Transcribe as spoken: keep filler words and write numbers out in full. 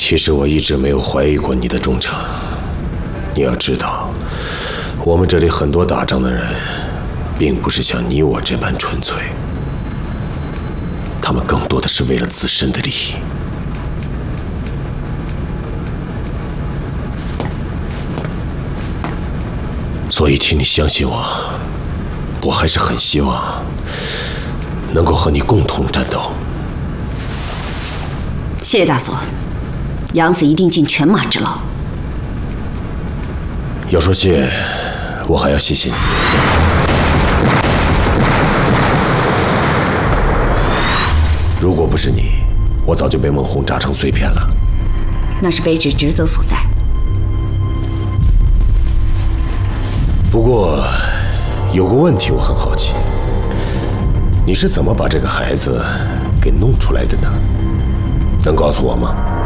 其实我一直没有怀疑过你的忠诚。你要知道，我们这里很多打仗的人，并不是像你我这般纯粹，他们更多的是为了自身的利益。所以，请你相信我，我还是很希望能够和你共同战斗。 谢谢大佐，杨子一定尽犬马之劳。 要说谢，我还要谢谢你。如果不是你，我早就被孟红炸成碎片了。 那是卑职职责所在。 不过，有个问题我很好奇，你是怎么把这个孩子给弄出来的呢？能告诉我吗？